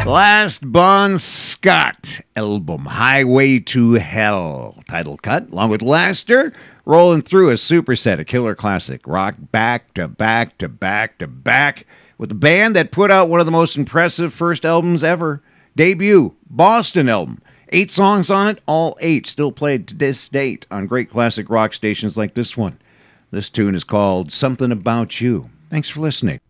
Last Bon Scott album, Highway to Hell, title cut, along with Laster, rolling through a superset, a killer classic rock back to back to back to back with a band that put out one of the most impressive first albums ever. Debut, Boston album. 8 songs on it, all 8 still played to this date on great classic rock stations like this one. This tune is called Something About You. Thanks for listening.